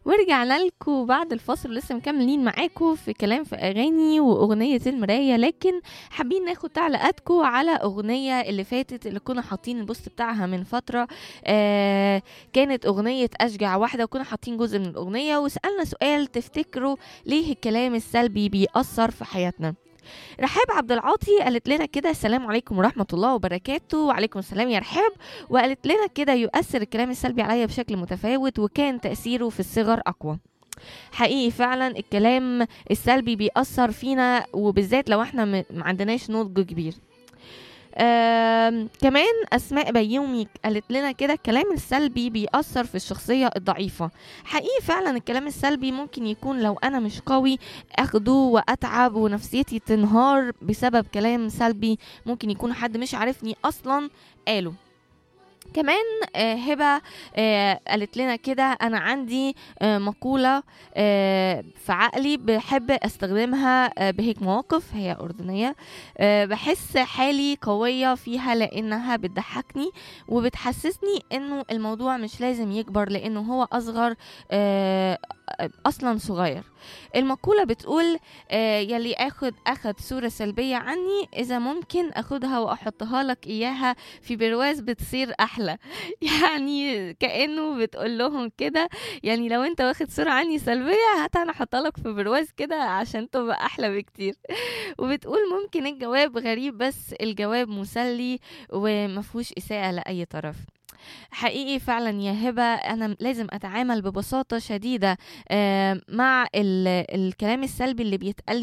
ورجعنا لكم بعد الفاصل، لسه مكملين معاكم في كلام في اغاني واغنيه المرايه. لكن حابين ناخد تعليقاتكم على اغنيه اللي فاتت اللي كنا حاطين البوست بتاعها من فتره. كانت اغنيه اشجع واحده، وكنا حاطين جزء من الاغنيه وسالنا سؤال: تفتكروا ليه الكلام السلبي بيأثر في حياتنا؟ رحاب عبد العاطي قالت لنا كده: السلام عليكم ورحمة الله وبركاته. وعليكم السلام يا رحاب. وقالت لنا كده: يؤثر الكلام السلبي عليا بشكل متفاوت، وكان تأثيره في الصغر أقوى. حقيقي فعلا الكلام السلبي بيأثر فينا، وبالذات لو احنا ما عندناش نضج كبير. كمان أسماء بيومي قالت لنا كده: الكلام السلبي بيأثر في الشخصية الضعيفة. حقيقي فعلا الكلام السلبي ممكن يكون لو أنا مش قوي أخده وأتعب ونفسيتي تنهار بسبب كلام سلبي ممكن يكون حد مش عارفني أصلا قاله. كمان هبة قالت لنا كده: أنا عندي مقولة في عقلي بحب أستخدمها بهيك مواقف. هي أردنية. بحس حالي قوية فيها لأنها بتضحكني وبتحسسني إنه الموضوع مش لازم يكبر لأنه هو أصغر أصلا صغير. المقولة بتقول: يلي أخد صورة سلبية عني، إذا ممكن أخدها وأحطها لك إياها في برواز بتصير أحلى. يعني كأنه بتقول لهم كده: يعني لو أنت واخد صورة عني سلبية، هات أنا أحطها لك في برواز كده عشان تبقى أحلى بكتير. وبتقول: ممكن الجواب غريب بس الجواب مسلي ومفهوش إساءة لأي طرف. حقيقي فعلا يا هبة أنا لازم أتعامل ببساطة شديدة مع الكلام السلبي اللي بيتقال